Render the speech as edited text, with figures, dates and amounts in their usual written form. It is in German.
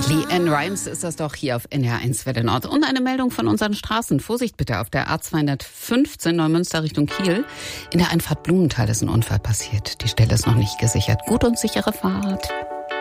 LeAnn Rimes ist das doch hier auf NDR1 Welle Nord. Und eine Meldung von unseren Straßen. Vorsicht bitte auf der A215 Neumünster Richtung Kiel. In der Einfahrt Blumenthal ist ein Unfall passiert. Die Stelle ist noch nicht gesichert. Gute und sichere Fahrt.